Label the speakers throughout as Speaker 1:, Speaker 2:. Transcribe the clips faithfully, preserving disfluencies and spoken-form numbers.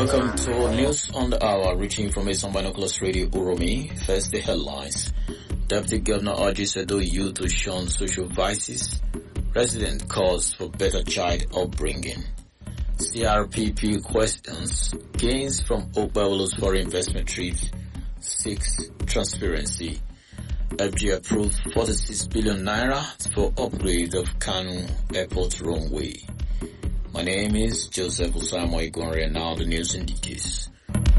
Speaker 1: Welcome to News on the Hour, reaching from Esan Binoculars Radio Uromi. First, the headlines. Deputy Governor urges Edo youth to shun social vices. Resident calls for better child upbringing. C R P P questions gains from Okpebholo's foreign investment trip. Six, transparency. F G approved forty-six billion naira for upgrade of Kanu Airport runway. My name is Joseph Osamo Igonre, and now the news in details.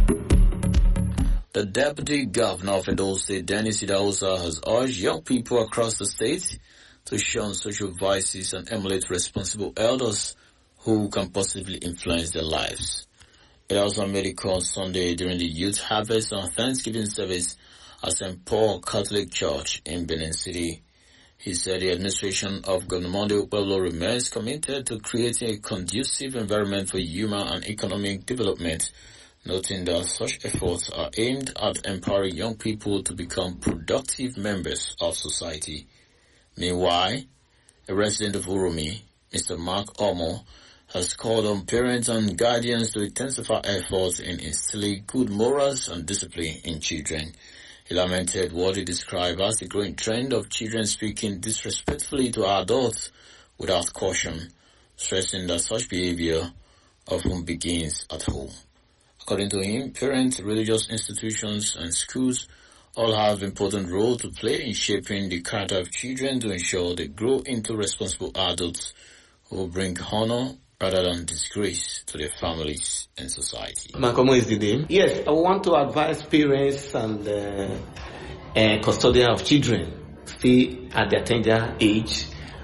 Speaker 1: The Deputy Governor of Edo State, Dennis Idahosa, has urged young people across the state to shun social vices and emulate responsible elders who can positively influence their lives. Idahosa made a call Sunday during the Youth Harvest and Thanksgiving service at Saint Paul Catholic Church in Benin City. He said the administration of Governor Monday Okpebholo remains committed to creating a conducive environment for human and economic development, noting that such efforts are aimed at empowering young people to become productive members of society. Meanwhile, a resident of Uromi, Mister Mark Omo, has called on parents and guardians to intensify efforts in instilling good morals and discipline in children. He lamented what he described as the growing trend of children speaking disrespectfully to adults without caution, stressing that such behavior often begins at home. According to him, parents, religious institutions, and schools all have important role to play in shaping the character of children to ensure they grow into responsible adults who bring honor rather than disgrace to their families and society.
Speaker 2: Mankomo is the name. Yes, I want to advise parents and uh, uh, custodians of children still at their tender age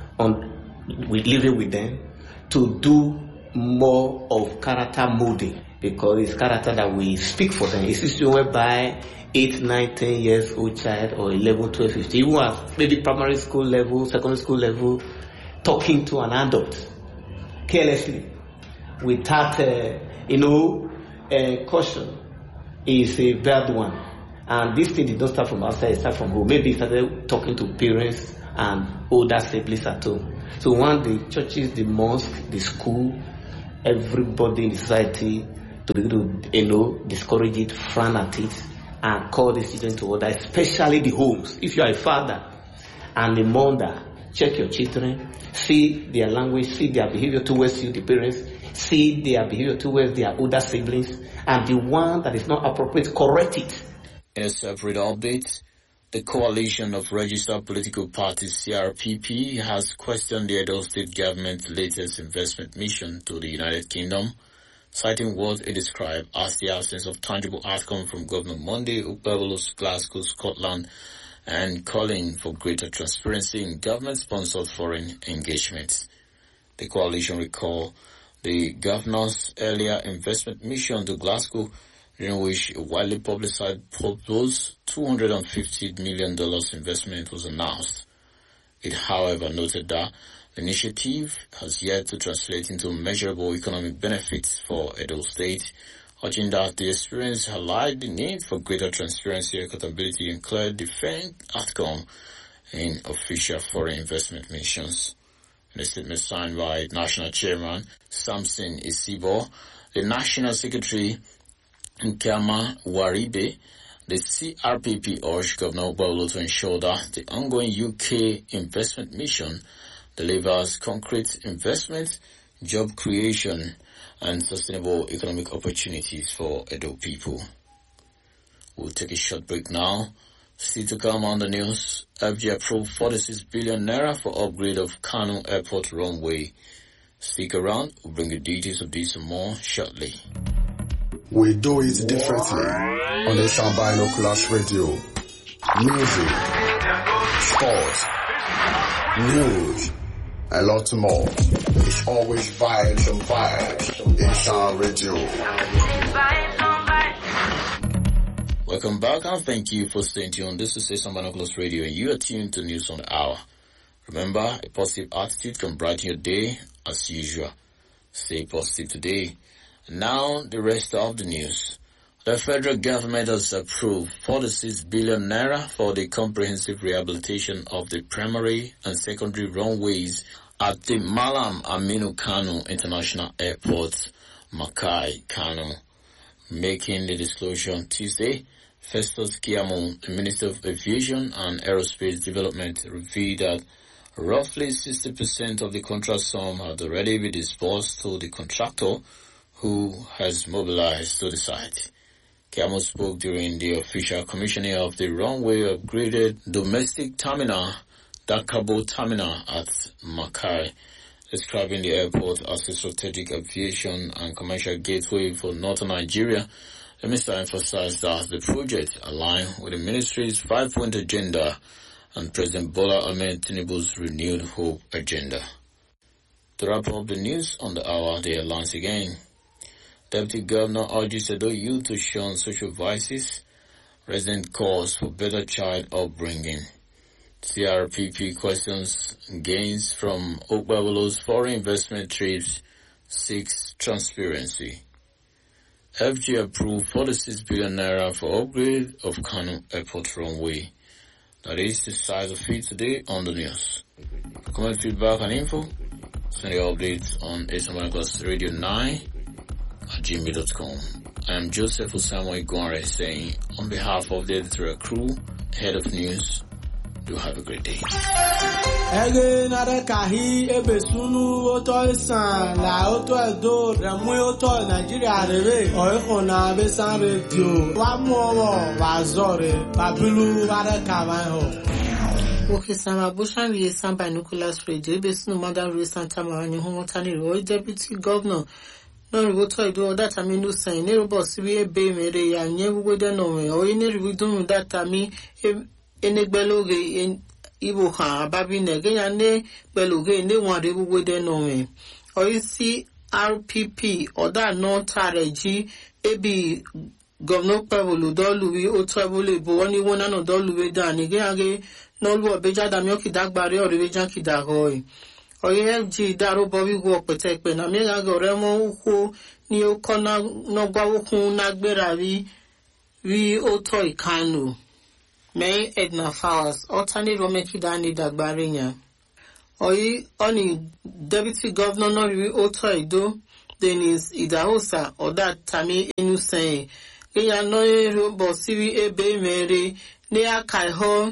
Speaker 2: on with living with them to do more of character molding, because it's character that we speak for them. It's a situation whereby eight, nine, ten years old child or eleven, twelve, fifteen, even at maybe primary school level, secondary school level, talking to an adult carelessly, without, uh, you know, uh, caution, is a bad one. And this thing did not start from outside, it started from home. Maybe it started talking to parents and older siblings at home. So one, the churches, the mosque, the school, everybody in the society to be able to, you know, discourage it, frown at it, and call the children to order, especially the homes. If you are a father and a mother, check your children, see their language, see their behavior towards you, the parents, see their behavior towards their older siblings, and the one that is not appropriate, correct it.
Speaker 1: In a separate update, the Coalition of Registered Political Parties, C R P P, has questioned the Edo State government's latest investment mission to the United Kingdom, citing what it described as the absence of tangible outcome from Governor Monday Okpebholo's Glasgow, Scotland, and calling for greater transparency in government-sponsored foreign engagements. The coalition recalled the governor's earlier investment mission to Glasgow, during which a widely publicized proposed two hundred fifty million dollars investment was announced. It, however, noted that the initiative has yet to translate into measurable economic benefits for Edo State, urging that the experience highlighted the need for greater transparency, accountability, and clear defined outcome in official foreign investment missions. In a statement signed by National Chairman Samson Isibo, the National Secretary Nkama Waribe, the C R P P urged Governor Okpebholo to ensure that the ongoing U K investment mission delivers concrete investment, job creation, and sustainable economic opportunities for Edo people. We'll take a short break now. Still to come on the news, F G approved forty-six billion naira for upgrade of Kanu Airport runway. Stick around, we'll bring you details of this and more shortly.
Speaker 3: We do it differently on the Esan Binoculars Radio. Music, sports, news, a lot more. It's always vibes and vibes in Esan Radio.
Speaker 1: Welcome back and thank you for staying tuned. This is Esan Binoculars Radio and you are tuned to News on the Hour. Remember, a positive attitude can brighten your day as usual. Stay positive today. Now, the rest of the news. The federal government has approved forty-six billion naira for the comprehensive rehabilitation of the primary and secondary runways at the Malam Aminu Kano International Airport, Makai, Kano. Making the disclosure on Tuesday, Festus Keyamo, the Minister of Aviation and Aerospace Development, revealed that roughly sixty percent of the contract sum had already been disbursed to the contractor, who has mobilized to the site. Keyamo spoke during the official commissioning of the runway upgraded domestic terminal, Dakabo Terminal at Makai, describing the airport as a strategic aviation and commercial gateway for northern Nigeria. The minister emphasized that the project aligned with the ministry's five-point agenda and President Bola Ahmed Tinubu's renewed hope agenda. To wrap up the news on the hour, the headlines again. Deputy Governor urges Edo youth to shun social vices. Resident calls for better child upbringing. C R P P questions gains from Okwawolo's foreign investment trips, seeks transparency. F G approved forty-six billion naira for upgrade of Kano Airport runway. That is the size of it today on the news. For comment, feedback and info, send your updates on A S M I Radio nine at gmail dot com. I am Joseph Osamoy Gware saying, on behalf of the editorial crew, head of news, do have a great day.
Speaker 4: Ege nare kahi ebe sunu oto isan la oto edo remu oto Nigeria rebe oiko na besan radio wa mu owo wa zore babilu ware kawan ho.
Speaker 5: Okay, Sama Bushan we San Binoculars Radio ebe sunu Madam Rui Santa Marani Homotani Roy Deputy Governor no rigoto edo data mi no san ne robo sibi ebe mere ya nye wude no me o ne rividu data mi enegbeloge ibo kan ababi nege ya ne beloge ne wan re wuwe de no me oisi R P P oda no tareji ebi governor pavolo doluwi o trebole bo woni wona no doluwe da ni ge age no lu obeja da mi okidagbare orewe jan kidagoy oye F G daro bobi wo petepe na mi ga gore mo uko ni o kona no gwa ukun na gbera wi wi o to ikanu. May Edna Fowers, alternate Romeki Dani Dagbarinya. Oyi, oni Deputy Governor Nori Oto Edo, Dennis Idahosa, or that Tami Inusei. Leya Noye Robo Sivi Ebe Mere, Nea Kaiho,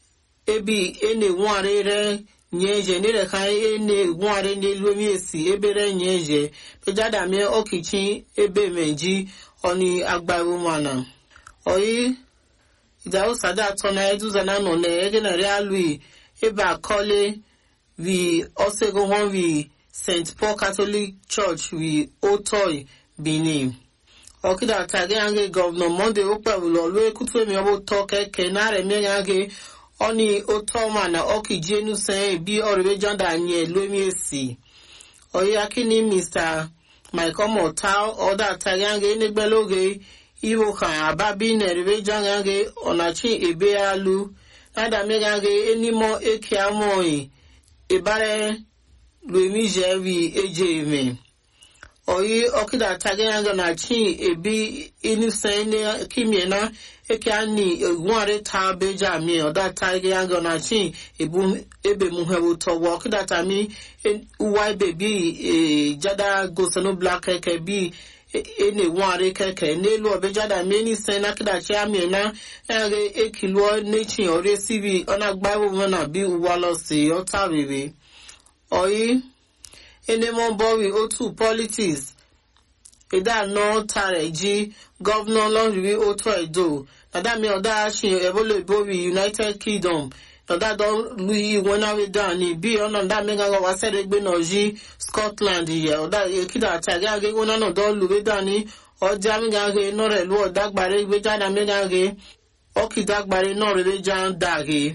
Speaker 5: Ebi Ene Wanere, Nyeje, Nere Kai Ene Wanere Lumiesi, Ebere Nyeje, Pejada Me Okichi, Ebe Meji, Oni Agbarumana. Oyi, Idao sada tona eduzana no ne egena realui eba kole vi osego hon vi Saint Paul Catholic Church vi Otoy Benin. Okida tage ange Governor Monday opa lo lo ekutu mi obo to keke na re mi ange oni otoma na okije nu sen bi orebe janda nye lo mi esi. Oyi akini Mister Michael Motal oda tage ange negbeloge Iwo kan ababi nerve jangange onachi ebe alu nada megange enimo eke amoi ebare luemi jevi ejeme oyi okida tagenga na chi ebi inusene kimiena eke ani egware ta beja mi oda tagenga na chi ebu ebe muhewo to okida tami uwai baby e jada gosano black eke bi ene ware keke nelu obejada meni sena kida che amena ege ekilo nechi ore sibi ona gbawo na bi uwalo si otarebe oyi ene mo bowi otu politics eda no tareji governor lori oto edo nada mi oda shi ebolo bowi United Kingdom nada don lui wona we down bi ona nda mega wa sere gbe noji Scotland ye oda ekida ataga ge wona no don luwe down ni oja mi ga ge no re lu odagbare gbe jada mega ge okidagbare no re jan dage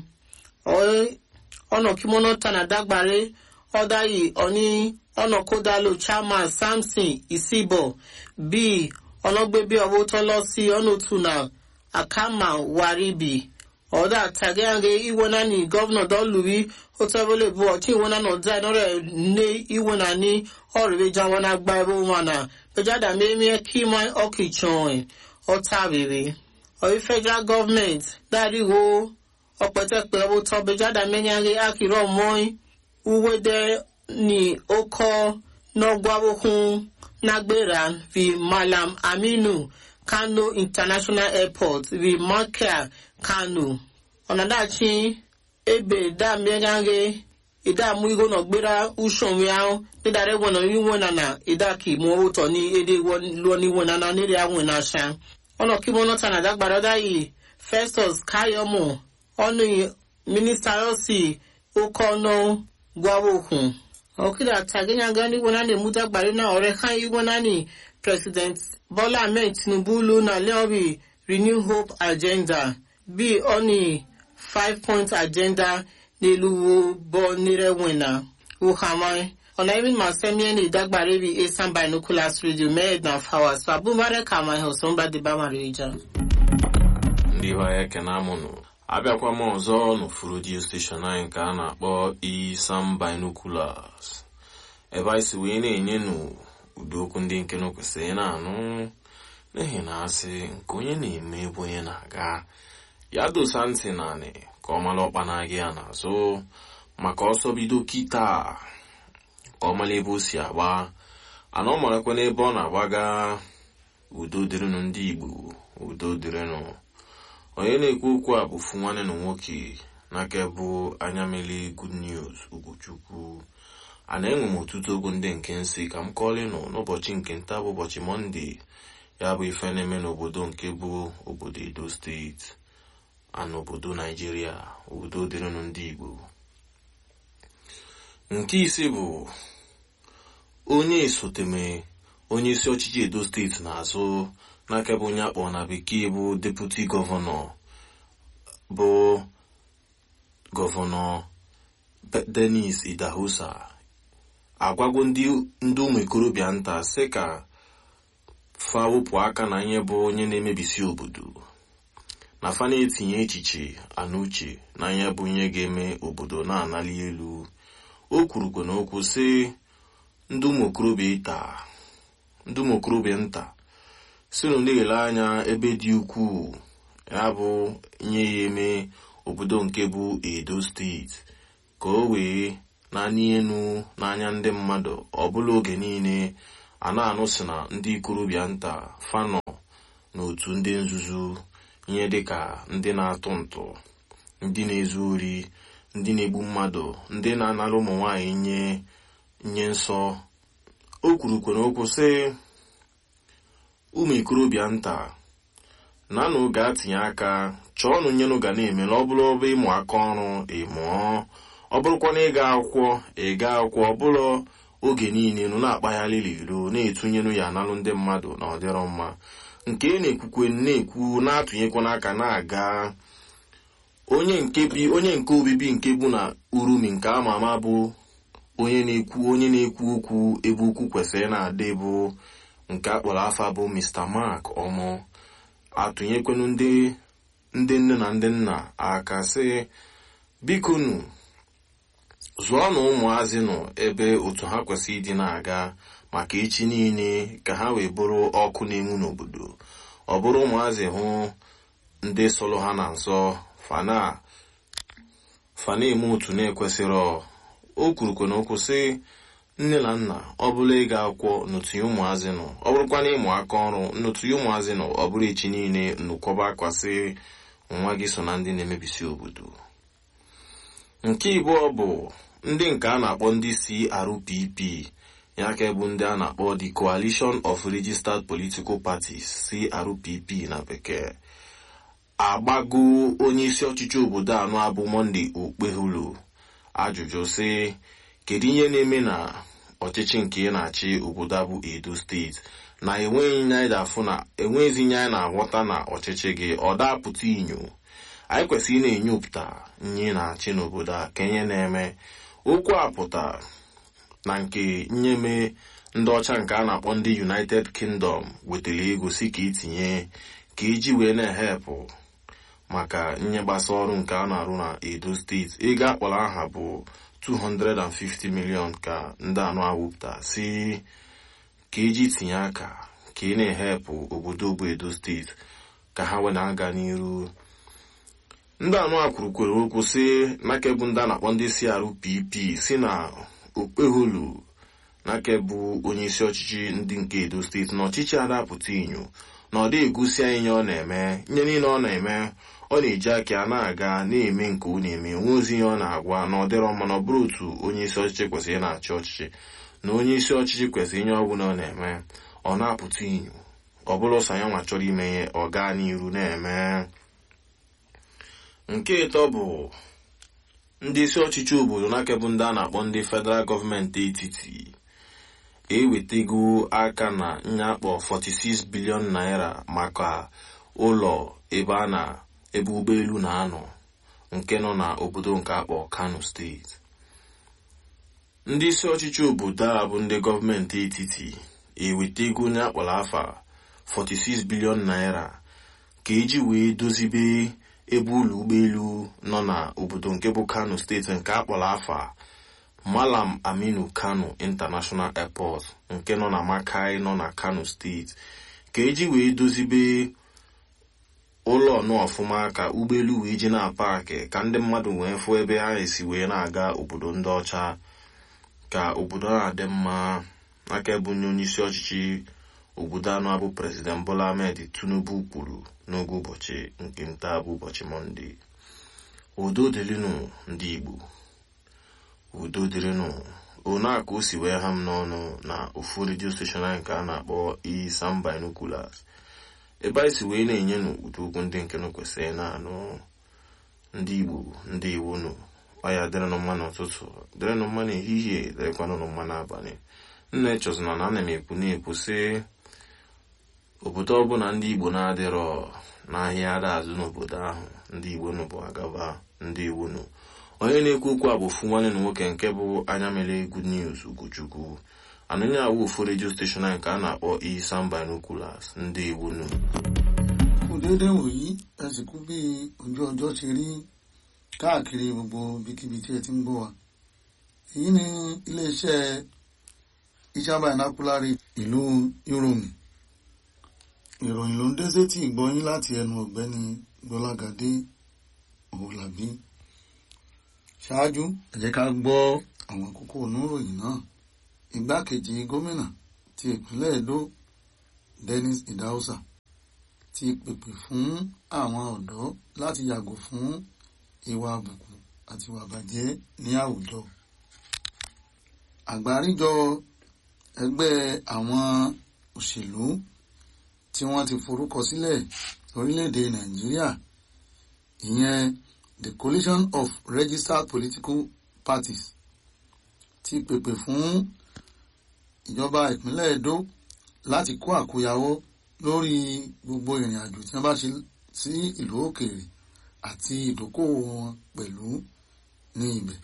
Speaker 5: o ona kimono tana dagbare oda yi oni ona kodalo chairman Samson Isibo bi ologbe bi owo to lo si ono tuna akama waribi oda tagange iwona ni governor don Louis Otavole bo ti wona no da no re ne iwona ni orebe jawona gba ebo wana pejada memi kima okichon otabebe o federal government dari wo opetepe obo to bejada menyange akiro moi uwede ni oko no gwabokun nagbera vi Malam Aminu Kano International Airport vi Makia Kano. Onadachi ebe da mmegange ida mu igo no gbera ushon wi ahun ni dare wona wi wona na ida ki mo oto ni ede won lo ni wona na ni re awon na shan ono ki mo no tana dagbara da yi Festus Kayomo onu minister osi okono gwawokun okida tagenya gani wona le mu dagbara na ore kan yi wona ni President Bola Ahmed Tinubu lu na leobi Renew Hope Agenda bi oni five point agenda niluwo bo nire wina uhamai ona even masemi ni dagbare bi Esan Binoculars Radio made na fawa so abumare kama ho somba de ba marija
Speaker 6: ndi wa yake na munu abia kwa mo zo no furu radio station nine ka na akpo Esan Binoculars advice we na enye no udoku ndi nke no kwese na anu nehi na asi nkonye na eme bonye na aga ya do santi nani ka ọ mara ọkpa na-agị ya n'azụ maka ọsọ bido kịta ka ọ mara ebe o si agba ana ọ marakwa n'ebe ọ na-agbaga udo dịrịnụ ndị Igbo udo dịrịnụ onye na-ekwu okwu a bụ fu nwanne na nwoke n'aka bụ anya mmiri Good News Ugochukwu ana enwe m ọtụtụ okwu ndị nke nsị ka m kọọlịnụ n'ụbọchị nke nta bụ ụbọchị Mọnde ya bụ ife na-eme n'obodo nke bụ obodo Edo steeti ana obodo Nigeria obodo dịrịnụ ndị Igbo. Nke ise bụ onye esoteme onye isi ọchịchị Edo steeti n'azụ n'aka bụ onye akpọ na bekee bụ deputy gọvanọ bụ gọvanọ Dennis Idahosa agwago ndị ndị ụmụ ikorobịa nta sị ka fa wepụ aka na ihe bụ onye na-emebisi obodo na fa na-etinye echiche ana uche na ihe bụ ihe ga-eme obodo na-anali elu. O kwurukwa n'okwu sị ndị ụmụ okorobịa ịta ndị ụmụ okorobịa nta si na na-ele anya ebe dị ukwuu ya bụ ihe ya eme obodo nke bụ Edo steeti ka o wee na-anị enu n'anya ndị mmadụ ọbụla oge niile a na-anụ sị na ndị ikorobịa nta fanọ n'otu ndị nzuzu ihe dịka ndị na-atụ ntụ ndị na-ezu ori ndị na-egbu mmadụ ndị na-anara ụmụ nwaanyị nye nye nsọ. O kwurukwa n'okwu sị ụmụ ikorobịa nta nanụ ga-atinye aka chọọnụ nyenụ ga na-eme na ọ bụrụ ọba ịmụ aka ọrụ ịmụọ ọ bụrụkwa na ịga akwụkwọ ịga akwụkwọ ọ bụrụ oge niile nụ na-akpaghalị iro na-etunyenụ ya analụ ndị mmadụ na ọdịrọ mma nke na-ekwukwe na-ekwu na-atụnyekwa n'aka na-aga onye nke bi onye nke obibi nke bụ na Urumi nke ama ama bụ onye na-ekwu onye na-ekwu okwu ebe ukwu kwesịrị na-adị bụ nke akpọrọ afa bụ Mister Mark Ọmọ atụnyekwenụ ndị ndị nne na ndị nna aka sị bikonu zụọ na ụmụazị nọ ebe otu ha kwesịrị ịdị na-aga maka echi niile ka ha wee bụrụ ọkụ na-enwu n'obodo ọ bụrụ ụmụazị hụ ndị sọlọ ha na nsọ fana fana eme otu na-ekwesịrị. O kwurukwa n'okwu sị nne na nna ọ bụla ịga akwụkwọ n'otu ụmụazị nọ ọ bụrụkwa na ịmụ aka ọrụ n'otu ụmụazị nọ ọ bụrụ echi niile nnukọba akwasị nwa gị so na ndị na-emebisi obodo. Nke ịbụọ bụ ndị nke a na-akpọ ndị C R P P ya ka bụ ndị a na-akpọ the Coalition of Registered Political Parties C R P P na bekee agbago onye isi ọchịchị obodo anọ abụ Monday Okpeholo ajụjụ sị kedu ihe na-eme na ọchịchị nke na-achị obodo abụ Edo steeti na enweghị nye afụ na enweghịzi nye anyị na-aghọta na ọchịchị gị ọ dapụta inyo anyị kwesịrị na-enyopụta nye na-achị n'obodo a ka ihe na-eme. Okwu a pụta na nke nyeme ndị ọcha nke a na-akpọ ndị United Kingdom wetara ego si ka itinye ka iji wee na-ehepụ maka nye gbasa ọrụ nke a na-arụ na Edo steeti. Ego akpọrọ aha bụ two hundred fifty million ka ndị anụ awụpụta si ka iji tinye aka ka ị na-ehepụ obodo bụ Edo steeti ka ha wee na-aga n'iru. Ndị anụ a kwurukwere okwu sị n'aka bụ ndị a na-akpọ ndị C R P P si na Okpeholo n'aka bụ onye isi ọchịchị ndị nke Edo steeti na ọchịchị adapụta inyo na ọ dị egosi anyị ihe ọ na-eme nye niile ọ na-eme ọ na-eji aka ya na-aga na-eme nke ọ na-eme onwe ozi ihe ọ na-agwa na ọ dịrọ mma na ọ bụrụ otu onye isi ọchịchị kwesịrị na-achị ọchịchị na onye isi ọchịchị kwesịrị ihe ọ bụla ọ na-eme ọ na-apụta inyo ọ bụla ọsọ ya nwa chọrọ ime ihe ọ gaa n'iru na-eme. Nke ịtọ bụ ndị isi ọchịchị obodo n'aka bụ ndị a na-akpọ ndị federal gọọmenti etiti ewetego aka na nyakpọ forty-six billion naira maka ụlọ ebe a na ebe ụgbọelu na-anọ nke nọ na obodo nke akpọ Kano steeti. Ndị isi ọchịchị obodo a bụ ndị gọọmenti etiti ewetego nyakpọrọ afa forty-six billion naira ka eji wee dozibe ebe ụlọ ụgbọelu nọ na obodo nke bụ Kano steeti nke akpọrọ afa Malam Aminu Kano International Airport nke nọ na Makai nọ na Kano steeti ka eji wee dozibe ụlọ ọnụ ọfụma ka ụgbọelu wee ji na-apakị ka ndị mmadụ wee fụ ebe ha esi wee na-aga obodo ndị ọcha ka obodo na-adị mma. Aka ebe onye isi ọchịchị obodo anọ abụ President Bola Ahmed Tinubu kwuru n'oge ụbọchị nke nta bụ ụbọchị Mọnde. Udo dịrịnụ ndị Igbo, udo dịrịnụ. Ona ka o si wee ha m n'ọnụ na ofu redio steshọn anyị nke a na-akpọ Isam Binoculars ebe anyị si wee na-enye n'ụdị okwu ndị nke nụ kwesịrị na-anụ. Ndị Igbo ndị Iwu nụ ọya dịrịnụ mma n'ụtụtụ, dịrịnụ mma n'ehihie, dịrịkwanụ mma n'abalị. Nna echọzụna na ana m ekwu na-ekwu sị obodo ọbụla ndị Igbo na-adịrọ n'ahịa ada azụ n'obodo ahụ ndị Igbo nụ bụ agaba. Ndị Igbo nụ onye na-ekwu okwu a bụ ofu nwanne na nwoke nke bụ anya mere Good News Ugochukwu anụnye awụ ofu redio steshọn anyị nke a na-akpọ Isam Binoculars. Ndị Igbo nụ
Speaker 7: òdédé wòyí ẹsìnkú bí ojú ọjọ́ ṣe rí káàkiri gbogbo bíkíbi tí ẹ ti ń gbọ́ wa. Èyí ni iléeṣẹ́ Isam Binoculars ìlú Ìròmì. Ìròyìn ló ń dé sétí ìgbọ́yín láti ẹnu ọ̀gbẹ́ni Gbọ́lágadé Òwòlàbí. Ṣáájú ẹ jẹ́ ká gbọ́ àwọn kókó oníròyìn náà. Igbákejì gómìnà ti ìpínlẹ̀ Edo Dennis Idahosa ti pèpè fún àwọn ọ̀dọ́ láti yàgò fún ìwà àbùkù àti ìwà bàjẹ́ ní àwùjọ. Àgbáríjọ ẹgbẹ́ àwọn òṣèlú tí wọ́n ti forúkọ sílẹ̀ orílẹ̀-èdè Nàìjíríà ìyẹn the Coalition of Registered Political Parties ti pèpè fún ìjọba ìpínlẹ̀ Edo láti kó àkóyawọ́ lórí gbogbo ìrìn àjò tí wọ́n bá ṣe sí ìlú òkèèrè àti ìdókòwò wọn pẹ̀lú ní ibẹ̀.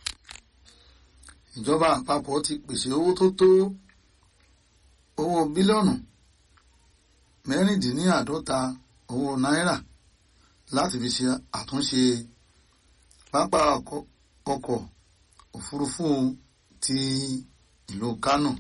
Speaker 7: Ìjọba àpapọ̀ ti pèsè owó tó tó owó bílíọ̀nù mẹ́rìndínláàádọ́ta owó náírà láti fi ṣe àtúnṣe pápá ọkọ̀ òfurufú ti ìlú Kánò.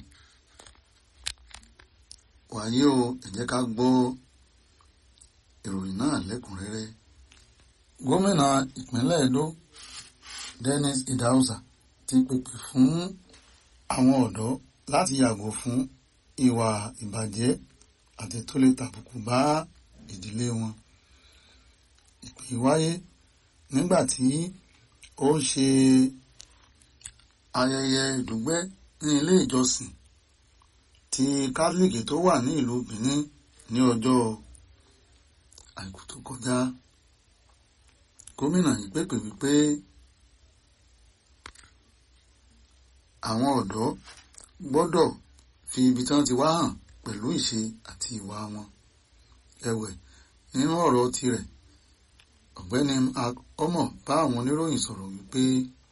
Speaker 7: Wàyí o, ẹ jẹ́ ká gbọ́ ìròyìn náà lẹ́kùnrẹ́rẹ́. Gómìnà ìpínlẹ̀ Edo Dennis Idahosa ti pèpè fún àwọn ọ̀dọ́ láti yàgò fún ìwà ìbàjẹ́ àti tó lè tàbùkù bá ìdílé wọn. Ìpè wáyé nígbà tí ó ń ṣe ayẹyẹ ìdúgbẹ́ ní ilé ìjọsìn ti Kátólíìkì tó wà ní ìlú Benin ní ọjọ́ Àìkú tó kọjá. Gómìnà yìí pèpè wípé àwọn ọ̀dọ́ gbọ́dọ̀ fi ibi tí wọ́n ti wá hàn pẹ̀lú ìṣe àti ìwà wọn. Ẹ̀wẹ̀, nínú ọ̀rọ̀ tirẹ̀, ọ̀gbẹ́ni Omo bá àwọn oníròyìn sọ̀rọ̀ wípé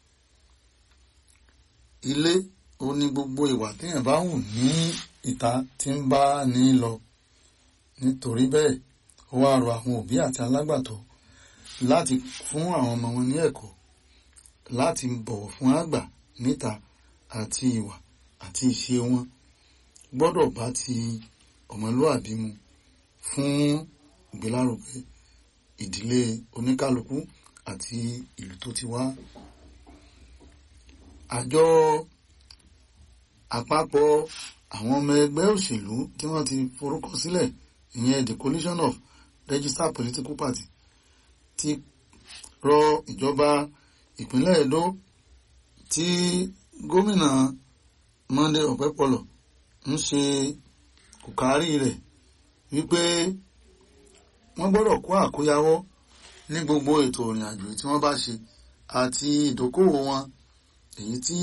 Speaker 7: ilé ó ní gbogbo ìwà téèyàn bá hù ní ìta tí ń bá ní lọ. Nítorí bẹ́ẹ̀, ó wá rọ àwọn òbí àti alágbàtọ́ láti fún àwọn ọmọ wọn ní ẹ̀kọ́ láti bọ̀wọ̀ fún àgbà níta àti ìwà àti ìṣe wọn gbọ́dọ̀ bá ti ọmọlúwàbí mu fún ìgbélárugẹ ìdílé oníkálukú àti ìlú tó ti wá. Àjọ àpapọ̀ àwọn ọmọ ẹgbẹ́ òṣèlú tí wọ́n ti forúkọ sílẹ̀ ìyẹn the coalition of registered political party ti rọ ìjọba ìpínlẹ̀ Edo tí gómìnà Monday Ọ̀pẹ́pọlọ̀ ń ṣe kòkárí rẹ̀ wípé wọ́n gbọ́dọ̀ kó àkóyawọ́ ní gbogbo ètò ìrìn àjò tí wọ́n bá ṣe àti ìdókòwò wọn èyí tí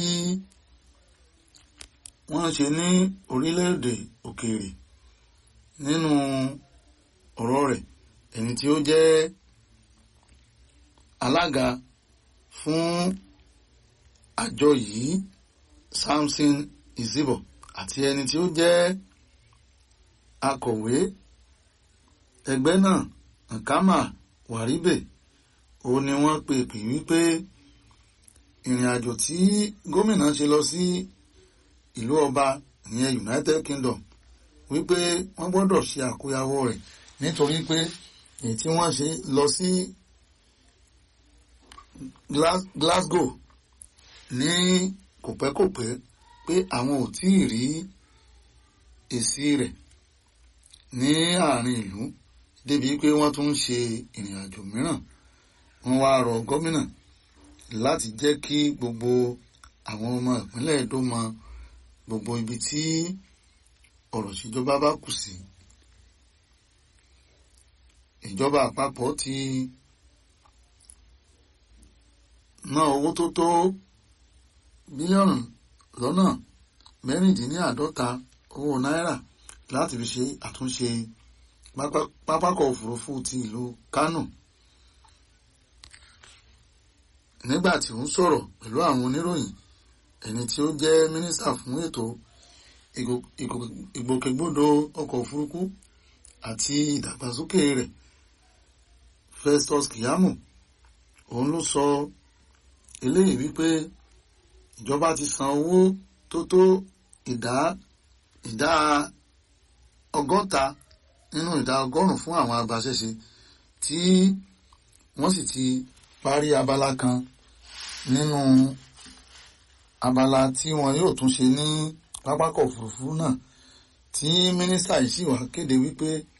Speaker 7: wọ́n ṣe ní orílẹ̀-èdè òkèèrè. Nínú ọ̀rọ̀ rẹ̀ ẹni tí ó jẹ́ alága fún àjọ yìí Samson Izibo àti ẹni tí ó jẹ́ akọ̀wé ẹgbẹ́ náà Nkama Waribe ó ní wọ́n pè pè wípé ìrìn àjò tí gómìnà ṣe lọ sí ìlú ọba ìyẹn United Kingdom wípé wọ́n gbọ́dọ̀ ṣe àkóyawọ́ rẹ̀ nítorí pé èyí tí wọ́n ṣe lọ sí Glasgow ní kòpẹ́kòpẹ́ pé àwọn ò tí ì rí èsì rẹ̀ ní àárín ìlú débi pé wọ́n tún ń ṣe ìrìn àjò mìíràn. Wọ́n wá rọ gómìnà láti jẹ́ kí gbogbo àwọn ọmọ ìpínlẹ̀ Edo mọ gbogbo ibi tí ọ̀rọ̀ ìṣèjọba bá kù sí. Ìjọba àpapọ̀ ti ná owó tó tó bílíọ̀nù lọ́nà mẹ́rìndínláàádọ́ta owó náírà láti fi ṣe àtúnṣe pápákọ̀ òfurufú ti ìlú Kánò. Nígbà tí ó ń sọ̀rọ̀ pẹ̀lú àwọn oníròyìn, ẹni tí ó jẹ́ mínísítà fún ètò ìgbòkègbodò ọkọ̀ òfurufú àti ìdàgbàsókè rẹ̀ Festus Keyamo òun ló sọ eléyìí wípé ìjọba ti san owó tó tó ìdá ìdá ọgọ́ta nínú ìdá ọgọ́rùn-ún fún àwọn agbaṣẹ́ṣe tí wọ́n sì ti parí abala kan nínú abala tí wọn yóò tún ṣe ní pápákọ̀ òfurufú náà tí mínísítà yìí sì wá kéde wípé